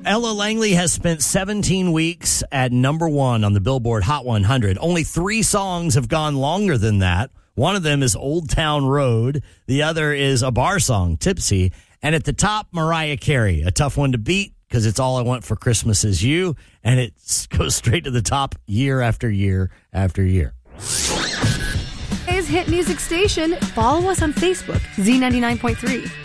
Ella Langley has spent 17 weeks at number one on the Billboard Hot 100. Only 3 songs have gone longer than that. One of them is Old Town Road. The other is a bar song, Tipsy. And at the top, Mariah Carey, a tough one to beat because it's All I Want for Christmas Is You. And it goes straight to the top year after year after year. Today's hit music station. Follow us on Facebook, Z99.3.